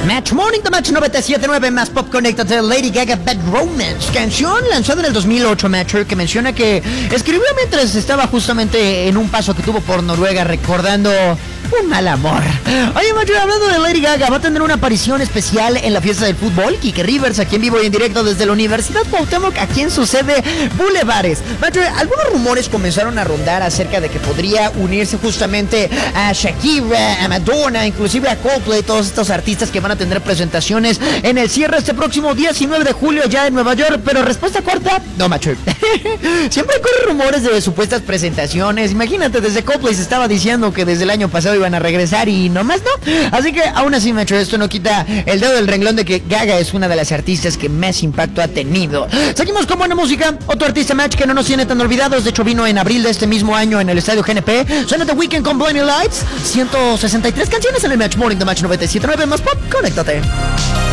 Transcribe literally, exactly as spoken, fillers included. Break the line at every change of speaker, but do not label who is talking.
Match Morning, The Match noventa y siete punto nueve más Pop, conéctate. Lady Gaga, Bad Romance, canción lanzada en el dos mil ocho, Matcher, que menciona que escribió mientras estaba justamente en un paso que tuvo por Noruega, recordando un mal amor. Oye, Matcher, hablando de Lady Gaga, va a tener una aparición especial en la fiesta del fútbol. Kike Rivers, aquí en vivo y en directo desde la Universidad Cuauhtémoc, aquí en su sede Bulevares. Matcher, algunos rumores comenzaron a rondar acerca de que podría unirse justamente a Shakira, a Madonna, inclusive a Coldplay, todos estos artistas que van a tener presentaciones en el cierre este próximo diecinueve de julio ya en Nueva York. Pero respuesta corta, no, Matcher. Siempre corren rumores de supuestas presentaciones. Imagínate, desde Coldplay se estaba diciendo que desde el año pasado iban a regresar y nomás no. Así que aún así, Matcher, esto no quita el dedo del renglón de que Gaga es una de las artistas que más impacto ha tenido. Seguimos con buena música. Otro artista, Match, que no nos tiene tan olvidados. De hecho, vino en abril de este mismo año en el estadio G N P. Suena The Weeknd con Blinding Lights. ciento sesenta y tres canciones en el Match Morning, The Match noventa y siete punto nueve más Pop. Conéctate.